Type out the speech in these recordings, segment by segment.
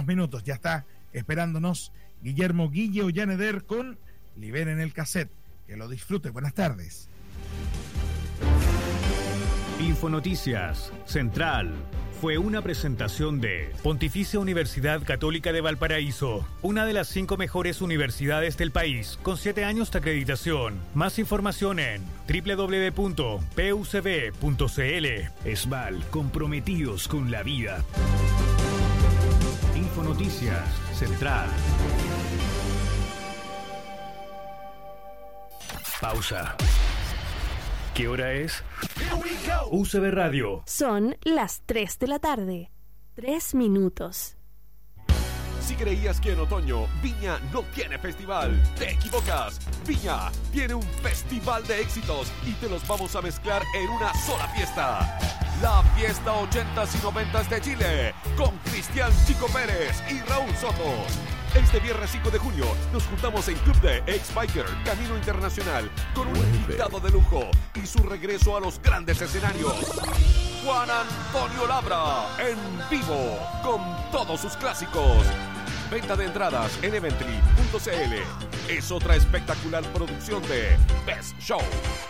minutos. Ya está esperándonos Guillermo Guille Ollaneder con Liberen el Cassette. Que lo disfrute. Buenas tardes. Infonoticias Central fue una presentación de Pontificia Universidad Católica de Valparaíso, una de las 5 mejores universidades del país, con 7 años de acreditación. Más información en www.pucb.cl. ESVAL, comprometidos con la vida. Infonoticias Central. Pausa. ¿Qué hora es? UCB Radio. Son las 3 de la tarde. 3 minutos. Si creías que en otoño Viña no tiene festival, te equivocas. Viña tiene un festival de éxitos y te los vamos a mezclar en una sola fiesta. La fiesta 80s y 90s de Chile, con Cristian Chico Pérez y Raúl Soto. Este viernes 5 de junio nos juntamos en Club de Ex-Biker Camino Internacional con un invitado de lujo y su regreso a los grandes escenarios. Juan Antonio Labra en vivo con todos sus clásicos. Venta de entradas en Eventry.cl. Es otra espectacular producción de Best Show.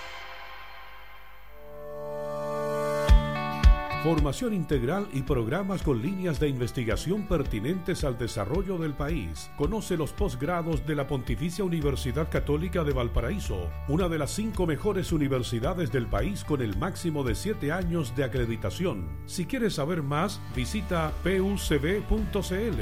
Formación integral y programas con líneas de investigación pertinentes al desarrollo del país. Conoce los posgrados de la Pontificia Universidad Católica de Valparaíso, una de las 5 mejores universidades del país con el máximo de 7 años de acreditación. Si quieres saber más, visita pucb.cl.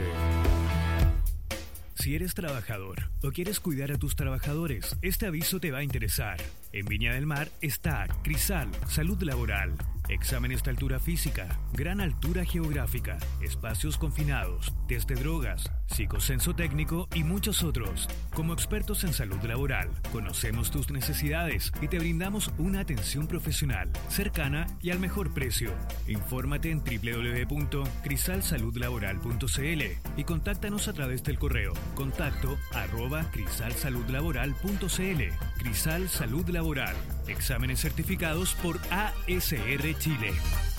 Si eres trabajador o quieres cuidar a tus trabajadores, este aviso te va a interesar. En Viña del Mar está Crisal, Salud Laboral. Exámenes de altura física, gran altura geográfica, espacios confinados, test de drogas, psicocenso técnico y muchos otros. Como expertos en salud laboral, conocemos tus necesidades y te brindamos una atención profesional, cercana y al mejor precio. Infórmate en www.crisalsaludlaboral.cl y contáctanos a través del correo contacto@crisalsaludlaboral.cl. Crisal Salud Laboral. Exámenes certificados por ASR Chile.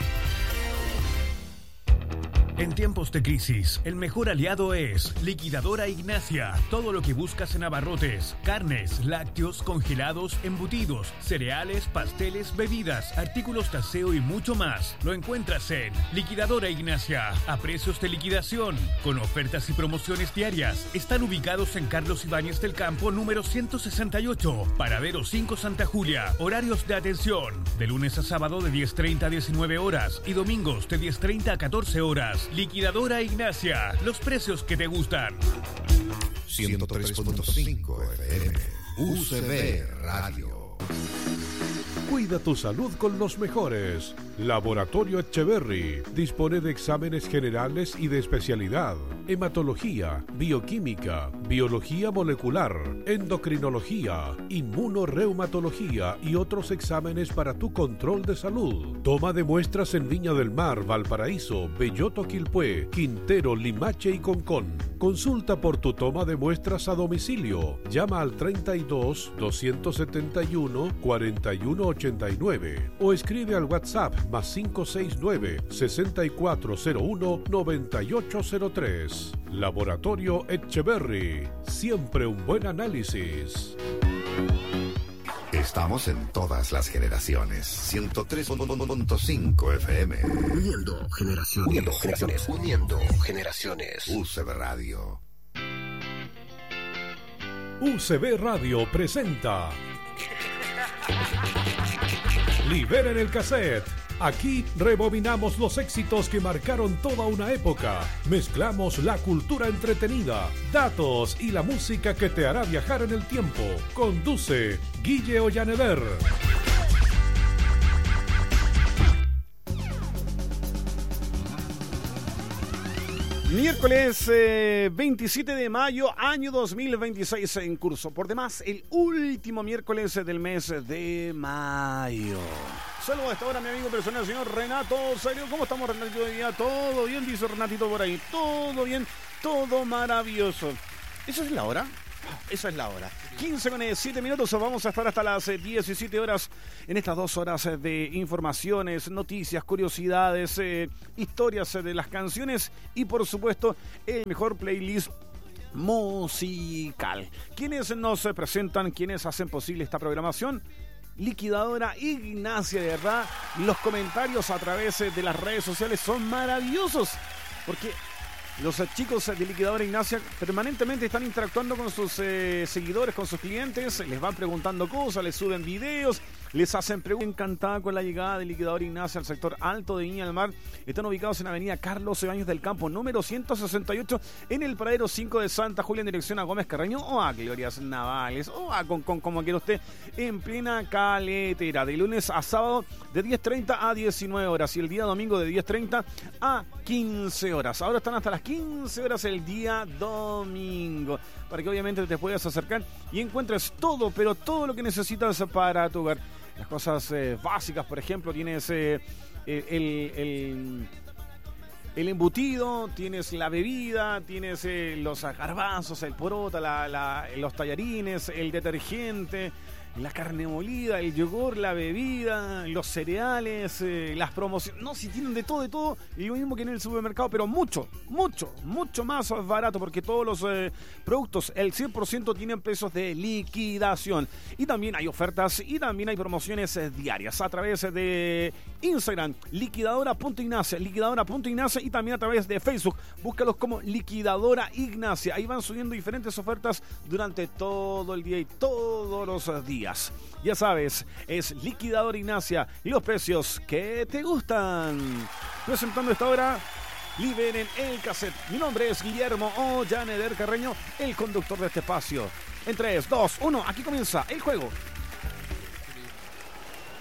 En tiempos de crisis, el mejor aliado es Liquidadora Ignacia. Todo lo que buscas en abarrotes, carnes, lácteos, congelados, embutidos, cereales, pasteles, bebidas, artículos de aseo y mucho más. Lo encuentras en Liquidadora Ignacia, a precios de liquidación, con ofertas y promociones diarias. Están ubicados en Carlos Ibáñez del Campo, número 168, Paradero 5 Santa Julia. Horarios de atención, de lunes a sábado de 10:30 a 19 horas y domingos de 10:30 a 14 horas. Liquidadora Ignacia, los precios que te gustan. 103.5 FM, UCB Radio. Cuida tu salud con los mejores. Laboratorio Etcheverry dispone de exámenes generales y de especialidad: hematología, bioquímica, biología molecular, endocrinología, inmunorreumatología y otros exámenes para tu control de salud. Toma de muestras en Viña del Mar, Valparaíso, Belloto, Quilpué, Quintero, Limache y Concón. Consulta por tu toma de muestras a domicilio. Llama al 32 271 4189 o escribe al WhatsApp más 569 6401 9803. Laboratorio Etcheverry, siempre un buen análisis. Estamos en todas las generaciones. 103.5 FM. Uniendo generaciones. Uniendo generaciones. Uniendo generaciones. UCB Radio. UCB Radio presenta Liberen el Cassette. Aquí rebobinamos los éxitos que marcaron toda una época. Mezclamos la cultura entretenida, datos y la música que te hará viajar en el tiempo. Conduce Guille Ollaneder. Miércoles 27 de mayo, año 2026 en curso. Por demás, el último miércoles del mes de mayo. Saludos a esta hora, mi amigo personal, señor Renato Osorio. ¿Cómo estamos, Renato, hoy día? ¿Todo bien? Dice Renatito por ahí. Todo bien, todo maravilloso. ¿Esa es la hora? Esa es la hora. 15:07. Vamos a estar hasta las 17 horas en estas 2 horas de informaciones, noticias, curiosidades, historias de las canciones y, por supuesto, el mejor playlist musical. ¿Quiénes nos presentan? ¿Quiénes hacen posible esta programación? Liquidadora Ignacia, de verdad, los comentarios a través de las redes sociales son maravillosos, porque los chicos de Liquidadora Ignacia permanentemente están interactuando con sus seguidores, con sus clientes, les van preguntando cosas, les suben videos, les hacen preguntas. Encantada con la llegada de Liquidadora Ignacia al sector alto de Viña del Mar. Están ubicados en avenida Carlos Ibáñez del Campo, número 168, en el paradero 5 de Santa Julia, en dirección a Gómez Carreño o a Glorias Navales o a como quiera usted, en plena Caletera, de lunes a sábado de 10:30 a 19 horas y el día domingo de 10:30 a 15 horas. Ahora están hasta las 15 horas el día domingo, para que obviamente te puedas acercar y encuentres todo, pero todo lo que necesitas para tu hogar. Las cosas básicas, por ejemplo, tienes el embutido, tienes la bebida, tienes los garbanzos, el porota, los tallarines, el detergente, la carne molida, el yogur, la bebida, los cereales, las promociones. No, si tienen de todo, y lo mismo que en el supermercado, pero mucho más barato, porque todos los productos, el 100% tienen precios de liquidación. Y también hay ofertas y también hay promociones diarias a través de Instagram, liquidadora.ignacia, y también a través de Facebook. Búscalos como Liquidadora Ignacia. Ahí van subiendo diferentes ofertas durante todo el día y todos los días. Ya sabes, es Liquidadora Ignacia y los precios que te gustan. Presentando esta hora, Liberen el cassette. Mi nombre es Guillermo Ollaneder Carreño, el conductor de este espacio. En 3, 2, 1, aquí comienza el juego